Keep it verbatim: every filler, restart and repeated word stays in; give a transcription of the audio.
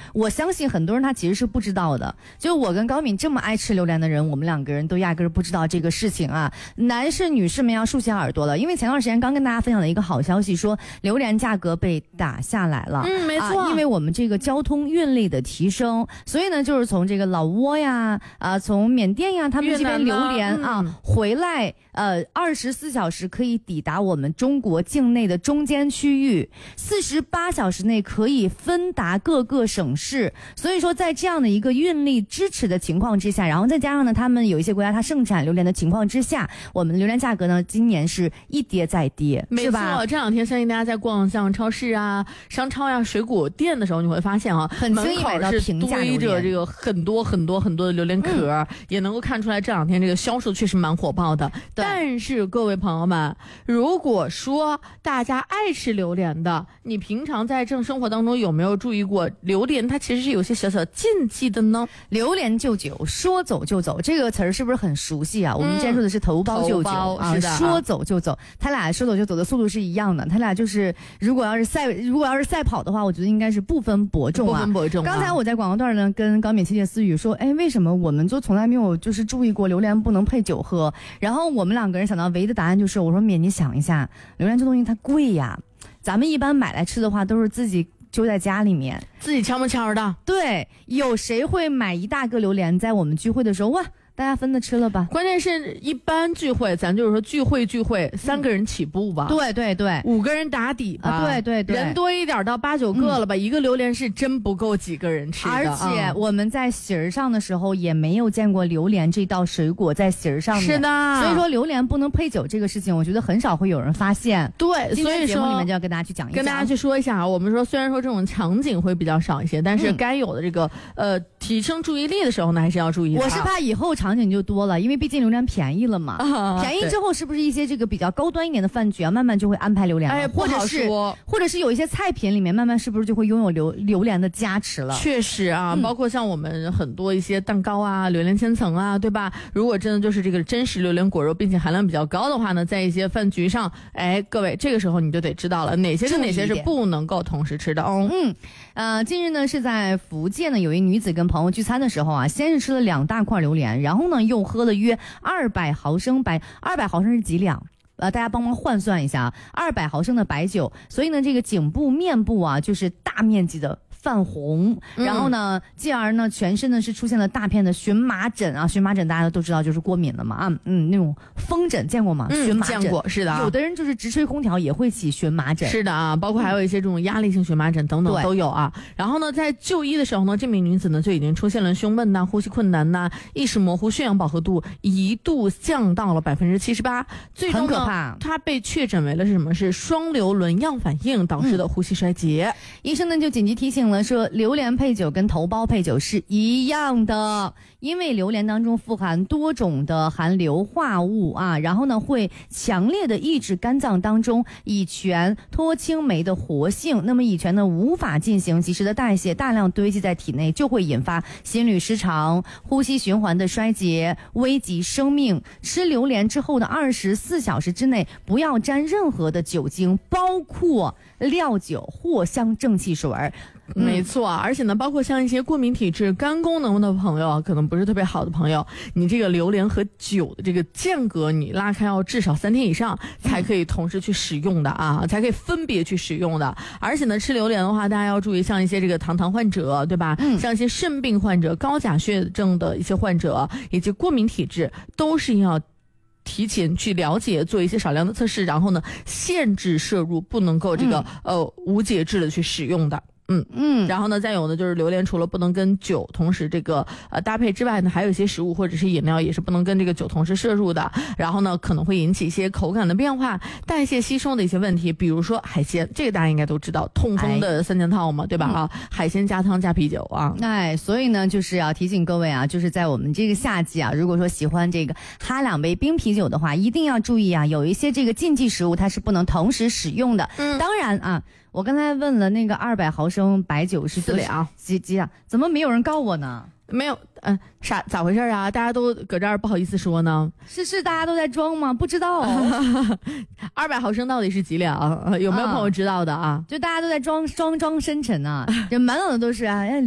我相信很多人他其实是不知道的。就我跟高敏这么爱吃榴莲的人，我们两个人都压根儿不知道这个事情啊。男士女士们要竖起耳朵了，因为前段时间刚跟大家分享了一个好消息，说榴莲价格被打下来了。 嗯，没错、 啊，因为我们这个交通运力的提升，所以呢，就是从这个老挝呀，啊，从缅甸呀，他们这边榴莲啊、嗯、回来，呃，二十四小时可以抵达我们中国境内的中间区域，四十八小时内可以分达各个省市。所以说，在这样的一个运力支持的情况之下，然后再加上呢，他们有一些国家它盛产榴莲的情况之下，我们的榴莲价格呢，今年是一跌再跌，是吧？ 没错，这两天相信大家在逛像超市啊、商超呀、水果店的时候，你会发现啊， 很轻易买到平价榴莲， 堆着这个很多很多很多的榴莲壳、嗯，也能够看出来这两天这个销售确实蛮火爆的。但是各位朋友们，如果说大家爱吃榴莲的，你平常在正生活当中有没有注意过，榴莲它其实是有些小小禁忌的呢？ 榴莲就酒，说走就走，这个词儿是不是很熟悉啊？嗯、我们之前说的是头孢就酒啊， 是的， 说走就走，他俩说走就走的速度是一样的，他俩就是如果要是赛如果要是赛跑的话，我觉得应该是不分伯仲啊， 不分伯仲、啊。 刚才我在广告段呢跟高敏窃窃私语说，哎，为什么我们就从来没有就是注意过榴莲不能配酒喝？然后我们两个人想到唯一的答案就是，我说敏，你想一下，榴莲这东西它贵呀，咱们一般买来吃的话都是自己就在家里面自己悄不悄的。 对，有谁会买一大个榴莲在我们聚会的时候哇？大家分的吃了吧？ 关键是一般聚会，咱就是说聚会聚会、嗯、三个人起步吧。 对对对， 五个人打底吧。 啊、对对对， 人多一点到八九个了吧、嗯，一个榴莲是真不够几个人吃的。 而且我们在席儿上的时候也没有见过榴莲这道水果在席儿上面。 是的， 所以说榴莲不能配酒这个事情，我觉得很少会有人发现。 对， 今天节目里面就要跟大家去讲一讲， 跟大家去说一下啊。我们说虽然说这种场景会比较少一些，但是该有的这个、嗯、呃提升注意力的时候呢，还是要注意的。 我是怕以后场景就多了，因为毕竟榴莲便宜了嘛，啊、便宜之后是不是一些这个比较高端一点的饭局啊，慢慢就会安排榴莲了？ 哎， 或者是或者是有一些菜品里面，慢慢是不是就会拥有榴榴莲的加持了？ 确实啊、嗯，包括像我们很多一些蛋糕啊、榴莲千层啊，对吧？如果真的就是这个真实榴莲果肉，并且含量比较高的话呢，在一些饭局上，哎，各位这个时候你就得知道了哪些是哪些是不能够同时吃的哦。 嗯，呃，近日呢是在福建呢，有一女子跟朋友聚餐的时候啊，先是吃了两大块榴莲，然后呢又喝了约二百毫升白，二百毫升是几两？呃，大家帮忙换算一下啊，二百毫升的白酒，所以呢，这个颈部、面部啊，就是大面积的泛红，然后呢，继而呢，全身呢是出现了大片的荨麻疹啊，荨麻疹大家都知道就是过敏了嘛啊，嗯，那种风疹见过吗？ 嗯、 荨麻疹见过，是的、啊。 有的人就是直吹空调也会起荨麻疹， 是的啊，包括还有一些这种压力性荨麻疹等等都有啊。然后呢，在就医的时候呢，这名女子呢就已经出现了胸闷呐、呼吸困难呐、意识模糊、血氧饱和度一度降到了百分之七十八，最终呢， 很可怕。 她被确诊为了是什么？是双硫仑样反应导致的呼吸衰竭。嗯、 医生呢就紧急提醒了说，榴莲配酒跟头孢配酒是一样的，因为榴莲当中富含多种的含硫化物啊，然后呢会强烈的抑制肝脏当中乙醛脱氢酶的活性，那么乙醛呢无法进行及时的代谢，大量堆积在体内，就会引发心律失常、呼吸循环的衰竭，危及生命。吃榴莲之后的二十四小时之内，不要沾任何的酒精，包括料酒、藿香正气水。 嗯、没错，而且呢，包括像一些过敏体质、肝功能的朋友，可能不是特别好的朋友，你这个榴莲和酒的这个间隔，你拉开要至少三天以上，才可以同时去使用的啊，嗯、才可以分别去使用的。而且呢，吃榴莲的话，大家要注意，像一些这个糖糖患者，对吧？嗯、像一些肾病患者、高钾血症的一些患者，以及过敏体质，都是要提前去了解，做一些少量的测试，然后呢，限制摄入，不能够这个、嗯、呃无节制的去使用的。嗯嗯，然后呢，再有呢，就是榴莲除了不能跟酒同时这个呃搭配之外呢，还有一些食物或者是饮料也是不能跟这个酒同时摄入的。然后呢，可能会引起一些口感的变化、代谢吸收的一些问题，比如说海鲜，这个大家应该都知道，痛风的三件套嘛，对吧？啊、嗯，海鲜加汤加啤酒啊。 哎，所以呢，就是要提醒各位啊，就是在我们这个夏季啊，如果说喜欢这个哈两杯冰啤酒的话，一定要注意啊，有一些这个禁忌食物它是不能同时使用的。嗯，当然啊。我刚才问了那个二百毫升白酒是四两几几两？怎么没有人告我呢？ 没有，嗯、呃，啥咋回事啊？大家都搁这儿不好意思说呢？ 是是，大家都在装吗？不知道、 哦。二百毫升到底是几两？有没有朋友知道的啊？ 就大家都在装装装深沉啊，就满脑子都是啊。